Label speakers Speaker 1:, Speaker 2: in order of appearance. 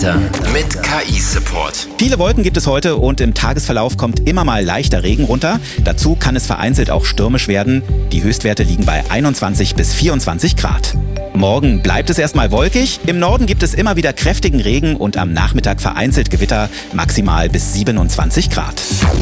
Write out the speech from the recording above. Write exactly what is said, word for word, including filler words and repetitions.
Speaker 1: Mit K I-Support.
Speaker 2: Viele Wolken gibt es heute und im Tagesverlauf kommt immer mal leichter Regen runter. Dazu kann es vereinzelt auch stürmisch werden. Die Höchstwerte liegen bei einundzwanzig bis vierundzwanzig Grad. Morgen bleibt es erstmal wolkig. Im Norden gibt es immer wieder kräftigen Regen und am Nachmittag vereinzelt Gewitter, maximal bis siebenundzwanzig Grad.